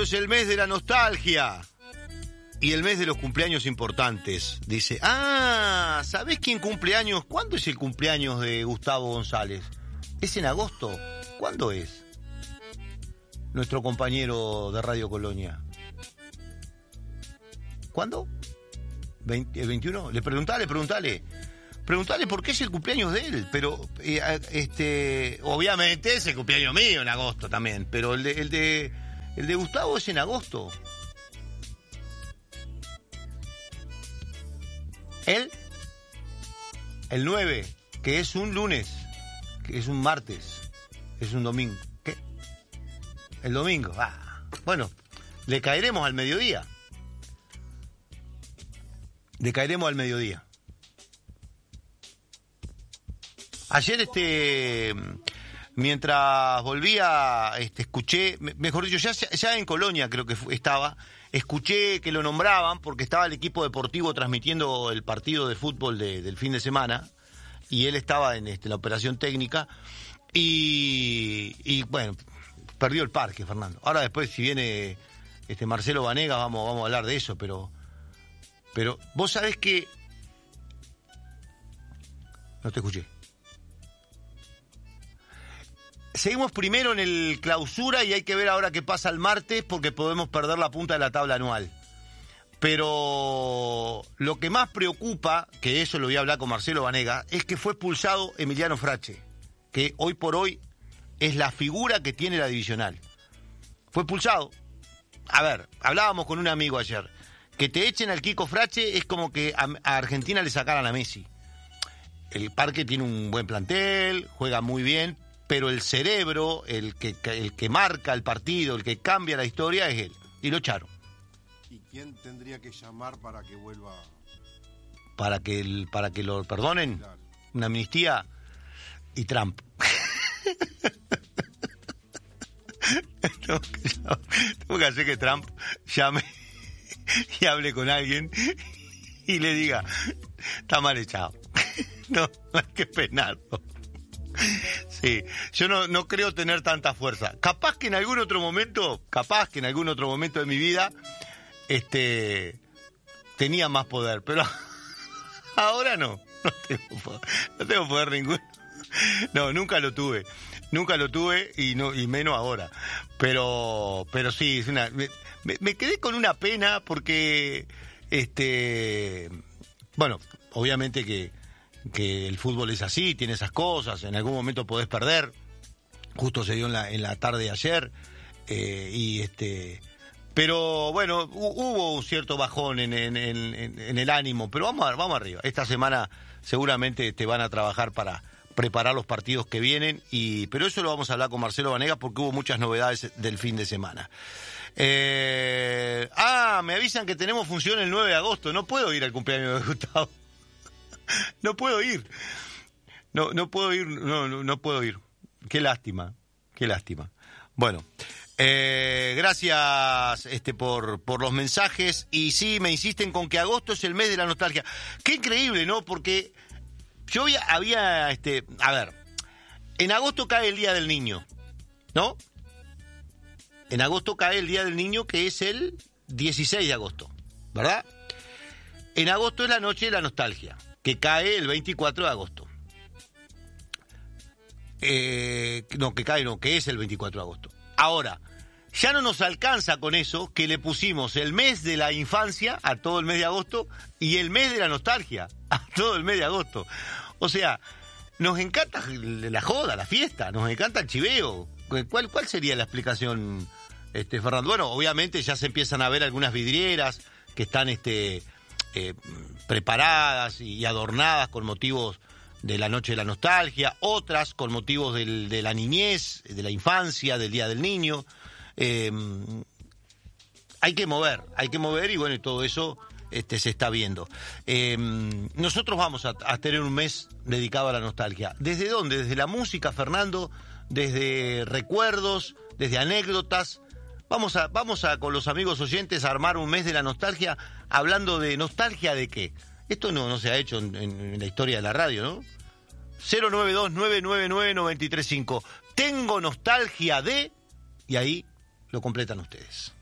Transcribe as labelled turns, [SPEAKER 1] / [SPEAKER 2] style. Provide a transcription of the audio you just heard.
[SPEAKER 1] agosto es el mes de la nostalgia y el mes de los cumpleaños importantes. Dice, ¿sabés quién cumple años? ¿Cuándo es el cumpleaños de Gustavo González? ¿Es en agosto? ¿Cuándo es? Nuestro compañero de Radio Colonia. ¿Cuándo? ¿El 21? Preguntale. Preguntale por qué es el cumpleaños de él. Pero, obviamente es el cumpleaños mío en agosto también. Pero el de Gustavo es en agosto. Él, el 9, que es un lunes, que es un martes, es un domingo. ¿Qué? El domingo. Bueno, le caeremos al mediodía. Ayer, mientras volvía, escuché, mejor dicho, ya en Colonia creo que estaba, escuché que lo nombraban porque estaba el equipo deportivo transmitiendo el partido de fútbol del fin de semana y él estaba en la operación técnica y bueno, perdió el parque, Fernando. Ahora después, si viene Marcelo Vanegas, vamos a hablar de eso, pero vos sabés que... No te escuché. Seguimos primero en el clausura y hay que ver ahora qué pasa el martes porque podemos perder la punta de la tabla anual. Pero lo que más preocupa, que eso lo voy a hablar con Marcelo Vanegas, es que fue expulsado Emiliano Frache, que hoy por hoy es la figura que tiene la divisional. Fue expulsado. A ver, hablábamos con un amigo ayer. Que te echen al Kiko Frache es como que a Argentina le sacaran a Messi. El Parque tiene un buen plantel, juega muy bien, pero el cerebro, el que marca el partido, el que cambia la historia es él. Y lo echaron.
[SPEAKER 2] ¿Y quién tendría que llamar para que vuelva?
[SPEAKER 1] Para que lo perdonen. Claro. Una amnistía y Trump. Tengo que hacer que Trump llame y hable con alguien y le diga, está mal echado. No hay que penarlo. Sí, yo no creo tener tanta fuerza. Capaz que en algún otro momento de mi vida tenía más poder, pero ahora no tengo poder ninguno. No, nunca lo tuve y menos ahora. Pero sí, me quedé con una pena porque bueno, obviamente que el fútbol es así, tiene esas cosas, en algún momento podés perder, justo se dio en la tarde de ayer, pero bueno, hubo un cierto bajón en el ánimo, pero vamos arriba. Esta semana seguramente te van a trabajar para preparar los partidos que vienen, pero eso lo vamos a hablar con Marcelo Vanegas porque hubo muchas novedades del fin de semana. Me avisan que tenemos función el 9 de agosto, no puedo ir al cumpleaños de Gustavo. No puedo ir. No puedo ir. Qué lástima. Bueno, gracias por los mensajes. Y sí, me insisten con que agosto es el mes de la nostalgia. Qué increíble, ¿no? Porque yo había a ver, en agosto cae el Día del Niño, ¿no? En agosto cae el Día del Niño, que es el 16 de agosto, ¿verdad? En agosto es la noche de la nostalgia, que cae el 24 de agosto. Que es el 24 de agosto. Ahora, ya no nos alcanza con eso, que le pusimos el mes de la infancia a todo el mes de agosto y el mes de la nostalgia a todo el mes de agosto. O sea, nos encanta la joda, la fiesta, nos encanta el chiveo. ¿Cuál sería la explicación, Fernando? Bueno, obviamente ya se empiezan a ver algunas vidrieras que están preparadas y adornadas con motivos de la noche de la nostalgia, otras con motivos de la niñez, de la infancia, del Día del Niño. Hay que mover y bueno, y todo eso se está viendo. Nosotros vamos a tener un mes dedicado a la nostalgia. ¿Desde dónde? Desde la música, Fernando, desde recuerdos, desde anécdotas. Vamos a con los amigos oyentes a armar un mes de la nostalgia, hablando de nostalgia de qué. Esto no se ha hecho en la historia de la radio, ¿no? 092-999-935. Tengo nostalgia de... Y ahí lo completan ustedes.